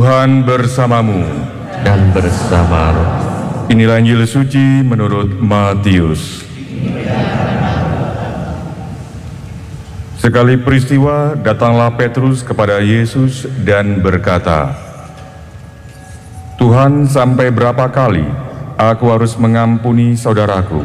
Tuhan bersamamu dan bersama roh. Inilah Injil suci menurut Matius. Sekali peristiwa, datanglah Petrus kepada Yesus dan berkata, "Tuhan, sampai berapa kali aku harus mengampuni saudaraku?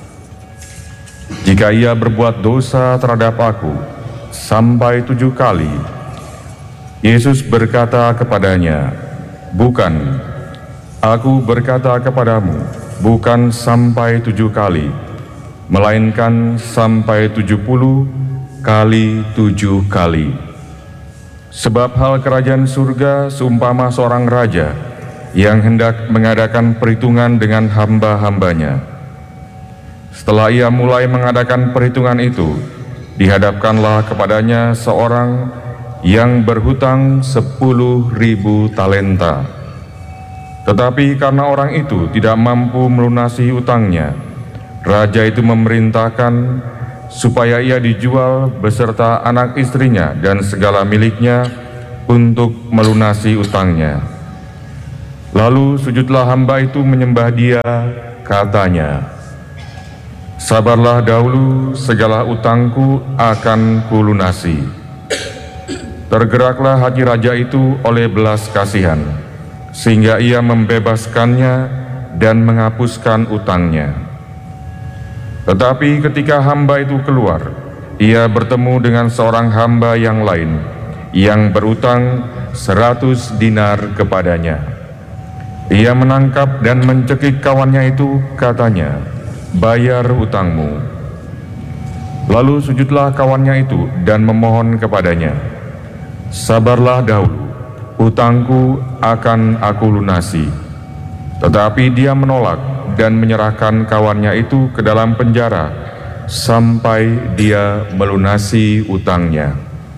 Jika ia berbuat dosa terhadap aku, sampai 7 kali?" Yesus berkata kepadanya, "Bukan, aku berkata kepadamu, bukan sampai 7 kali, melainkan sampai 70 kali 7 kali. Sebab hal kerajaan surga seumpama seorang raja yang hendak mengadakan perhitungan dengan hamba-hambanya. Setelah ia mulai mengadakan perhitungan itu, dihadapkanlah kepadanya seorang yang berhutang 10.000 talenta. Tetapi karena orang itu tidak mampu melunasi utangnya, raja itu memerintahkan supaya ia dijual beserta anak istrinya dan segala miliknya untuk melunasi utangnya. Lalu sujudlah hamba itu menyembah dia, katanya, 'Sabarlah dahulu, segala utangku akan kulunasi.' Tergeraklah hati raja itu oleh belas kasihan, sehingga ia membebaskannya dan menghapuskan utangnya. Tetapi ketika hamba itu keluar, ia bertemu dengan seorang hamba yang lain, yang berutang 100 dinar kepadanya. Ia menangkap dan mencekik kawannya itu, katanya, 'Bayar utangmu.' Lalu sujudlah kawannya itu dan memohon kepadanya, 'Sabarlah dahulu, utangku akan aku lunasi.' Tetapi dia menolak dan menyerahkan kawannya itu ke dalam penjara sampai dia melunasi utangnya.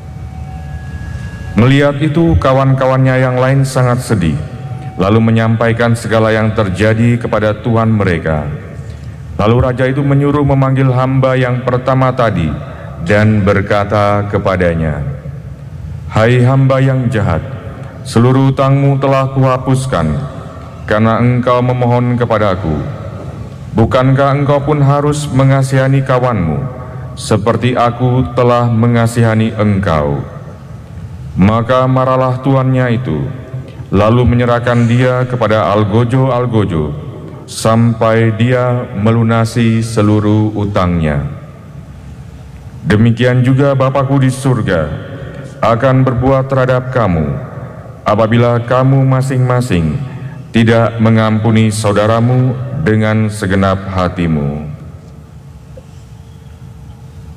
Melihat itu, kawan-kawannya yang lain sangat sedih, lalu menyampaikan segala yang terjadi kepada Tuhan mereka. Lalu raja itu menyuruh memanggil hamba yang pertama tadi dan berkata kepadanya, 'Hai hamba yang jahat, seluruh utangmu telah kuhapuskan, karena engkau memohon kepadaku. Bukankah engkau pun harus mengasihani kawanmu, seperti aku telah mengasihani engkau?' Maka marahlah tuannya itu, lalu menyerahkan dia kepada algojo-algojo, sampai dia melunasi seluruh utangnya. Demikian juga Bapakku di surga akan berbuat terhadap kamu, apabila kamu masing-masing tidak mengampuni saudaramu dengan segenap hatimu."